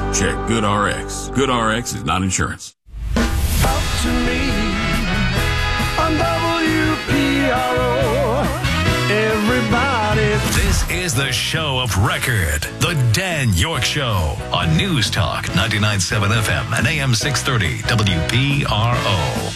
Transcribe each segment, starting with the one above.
Check GoodRx. GoodRx is not insurance. Talk to me on WPRO. Everybody. This is the show of record, The Dan York Show, on News Talk 99.7 FM and AM 630 WPRO.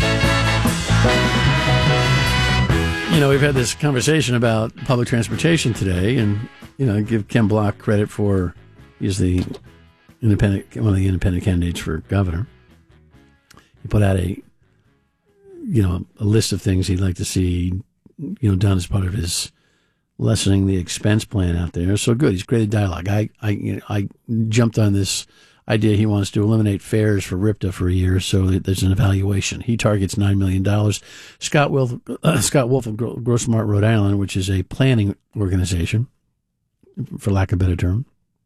You know, we've had this conversation about public transportation today, and, you know, give Ken Block credit for, he's the one of the independent candidates for governor. He put out a list of things he'd like to see, done as part of his lessening the expense plan out there. So good. He's created dialogue. I jumped on this idea. He wants to eliminate fares for RIPTA for a year so that there's an evaluation. He targets $9 million. Scott Wolf of Grossmart, Rhode Island, which is a planning organization, for lack of a better term,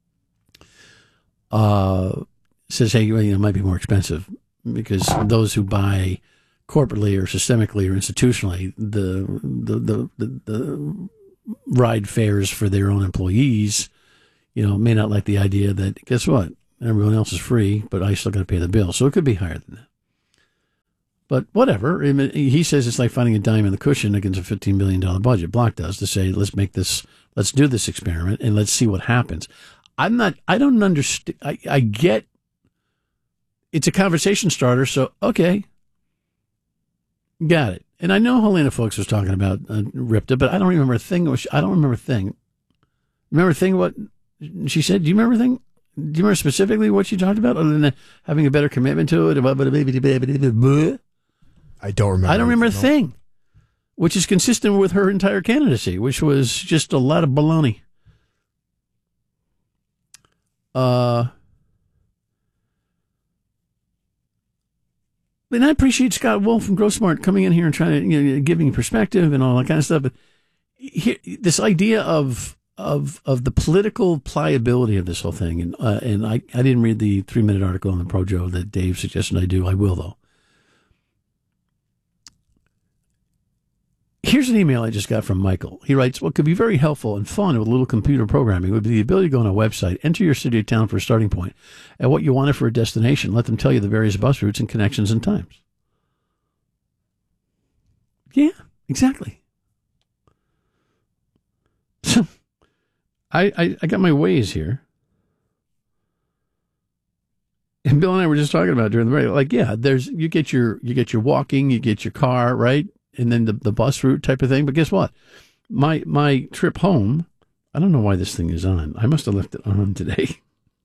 says, hey, it might be more expensive because those who buy corporately or systemically or institutionally the ride fares for their own employees, may not like the idea that, guess what, everyone else is free, but I still got to pay the bill. So it could be higher than that. But whatever. I mean, he says it's like finding a dime in the cushion against a $15 billion budget. Block does, to say, let's do this experiment and let's see what happens. I don't understand. I get it's a conversation starter, so okay. Got it. And I know Helena Folks was talking about RIPTA, but I don't remember a thing. I don't remember a thing. Remember a thing what she said? Do you remember a thing? Do you remember specifically what she talked about, other than having a better commitment to it? I don't remember. I don't remember a thing, which is consistent with her entire candidacy, which was just a lot of baloney. And I appreciate Scott Wolf from Grossmart coming in here and trying to, giving perspective and all that kind of stuff. But here, this idea of the political pliability of this whole thing, and I didn't read the 3-minute article on the Projo that Dave suggested I do. I will, though. Here's an email I just got from Michael. He writes, what could be very helpful and fun with a little computer programming would be the ability to go on a website, enter your city or town for a starting point, and what you wanted for a destination. Let them tell you the various bus routes and connections and times. Yeah, exactly. So I got my Waze here. And Bill and I were just talking about during the break. Like, yeah, you get your walking, you get your car, right? And then the bus route type of thing. But guess what? My trip home, I don't know why this thing is on. I must have left it on today.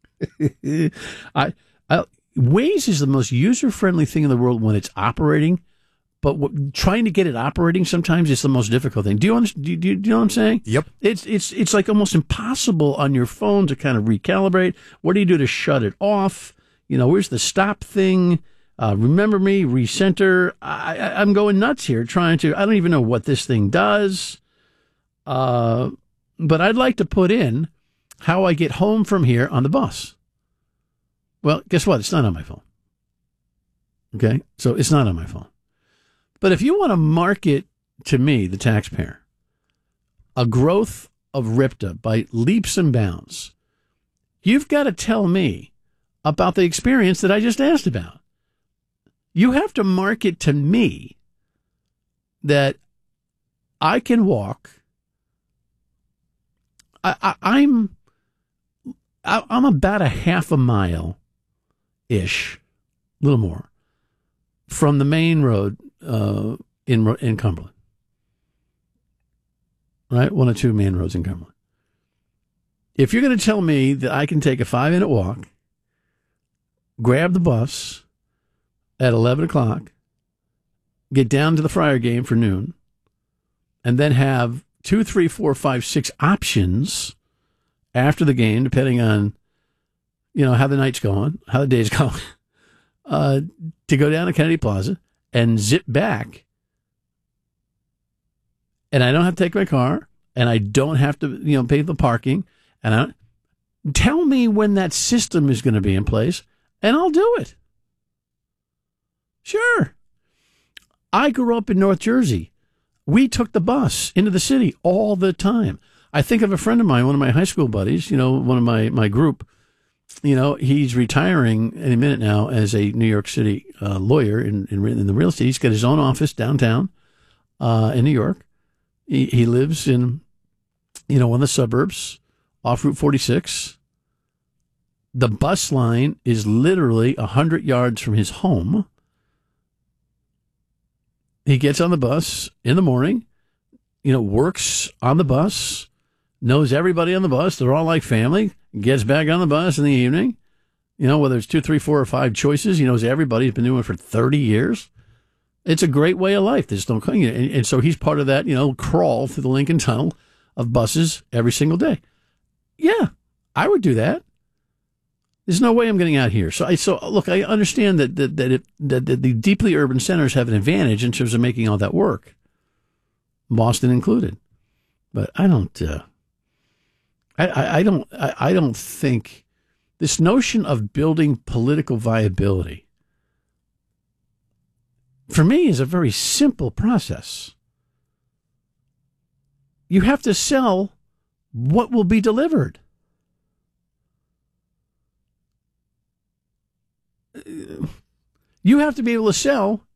Waze is the most user-friendly thing in the world when it's operating, but trying to get it operating sometimes is the most difficult thing. Do you know what I'm saying? Yep. It's like almost impossible on your phone to kind of recalibrate. What do you do to shut it off? Where's the stop thing? Remember me, recenter. I'm going nuts here trying to, I don't even know what this thing does. But I'd like to put in how I get home from here on the bus. Well, guess what? It's not on my phone. Okay? So it's not on my phone. But if you want to market to me, the taxpayer, a growth of RIPTA by leaps and bounds, you've got to tell me about the experience that I just asked about. You have to market to me that I can walk. I'm about a half a mile-ish, a little more, from the main road in Cumberland. Right? One of two main roads in Cumberland. If you're going to tell me that I can take a 5-minute walk, grab the bus at 11 o'clock, get down to the Friar game for noon, and then have 2, 3, 4, 5, 6 options after the game, depending on, how the night's going, how the day's going, to go down to Kennedy Plaza and zip back. And I don't have to take my car, and I don't have to, pay the parking. And tell me when that system is going to be in place, and I'll do it. Sure. I grew up in North Jersey. We took the bus into the city all the time. I think of a friend of mine, one of my high school buddies, one of my group, he's retiring in a minute now as a New York City lawyer in the real estate. He's got his own office downtown in New York. He lives in, one of the suburbs off Route 46. The bus line is literally 100 yards from his home. He gets on the bus in the morning, works on the bus, knows everybody on the bus. They're all like family. Gets back on the bus in the evening. Whether it's 2, 3, 4, or 5 choices, he knows everybody. He's been doing it for 30 years. It's a great way of life. There's no, and so he's part of that, crawl through the Lincoln Tunnel of buses every single day. Yeah, I would do that. There's no way I'm getting out here. So look, I understand that the deeply urban centers have an advantage in terms of making all that work, Boston included. But I don't. I don't think this notion of building political viability, for me, is a very simple process. You have to sell what will be delivered. You have to be able to sell